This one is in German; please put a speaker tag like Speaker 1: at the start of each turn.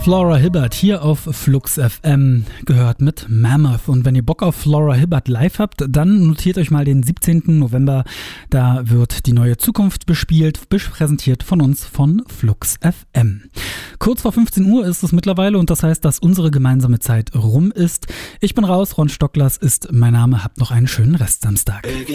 Speaker 1: Flora Hibbert hier auf Flux FM, gehört mit Mammoth. Und wenn ihr Bock auf Flora Hibbert live habt, dann notiert euch mal den 17. November. Da wird die neue Zukunft bespielt, präsentiert von uns von Flux FM. Kurz vor 15 Uhr ist es mittlerweile und das heißt, dass unsere gemeinsame Zeit rum ist. Ich bin raus, Ron Stocklers ist mein Name. Habt noch einen schönen Restsamstag.